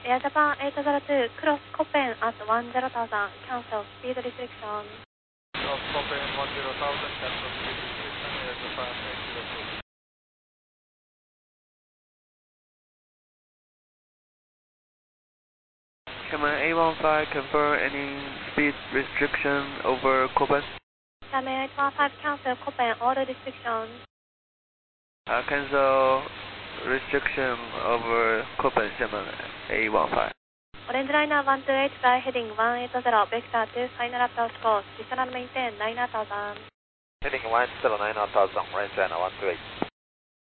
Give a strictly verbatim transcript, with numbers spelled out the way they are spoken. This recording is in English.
Air Japan eight zero two, cross Copen at one zero thousand, cancel speed restriction. Cross Copen one zero thousand, cancel speed restriction, Air Japan eight zero two. Cayman eight one five, confirm any speed restriction over Copen? Cayman eight one five, cancel Copen, all restrictions. Uh, cancel restriction over Copen, Cayman eight one five. Orange liner one two eight, fly heading one eight zero, vector two, final approach course, additional maintain nine thousand. Heading one zero nine thousand, orange liner one two eight.